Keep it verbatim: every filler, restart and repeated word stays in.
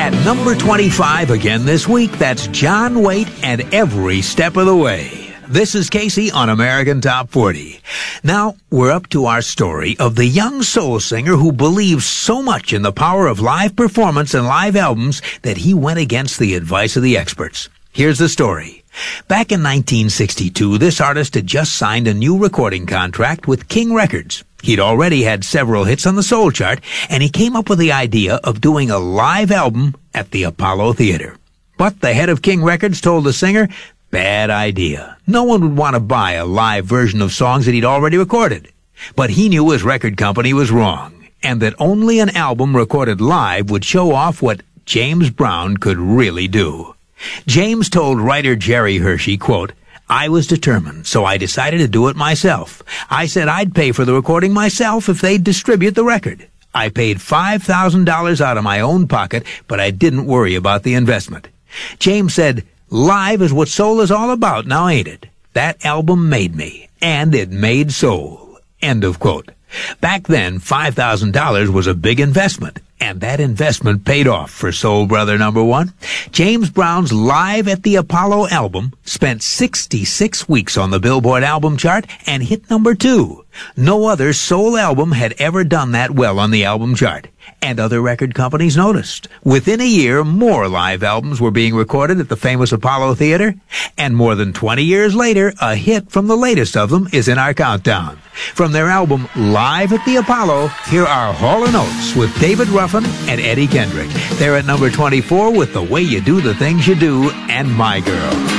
At number twenty-five again this week, that's John Waite and Every Step of the Way. This is Casey on American Top forty. Now, we're up to our story of the young soul singer who believes so much in the power of live performance and live albums that he went against the advice of the experts. Here's the story. Back in nineteen sixty-two, this artist had just signed a new recording contract with King Records. He'd already had several hits on the soul chart, and he came up with the idea of doing a live album at the Apollo Theater. But the head of King Records told the singer, bad idea. No one would want to buy a live version of songs that he'd already recorded. But he knew his record company was wrong, and that only an album recorded live would show off what James Brown could really do. James told writer Jerry Hershey, quote, I was determined, so I decided to do it myself. I said I'd pay for the recording myself if they'd distribute the record. I paid five thousand dollars out of my own pocket, but I didn't worry about the investment. James said, live is what soul is all about now, ain't it? That album made me, and it made soul. End of quote. Back then, five thousand dollars was a big investment, and that investment paid off for Soul Brother number one. James Brown's Live at the Apollo album spent sixty-six weeks on the Billboard album chart and hit number two. No other soul album had ever done that well on the album chart. And other record companies noticed. Within a year, more live albums were being recorded at the famous Apollo Theater. And more than twenty years later, a hit from the latest of them is in our countdown. From their album Live at the Apollo, here are Hall and Oates with David Ruffin and Eddie Kendrick. They're at number twenty-four with The Way You Do the Things You Do and My Girl.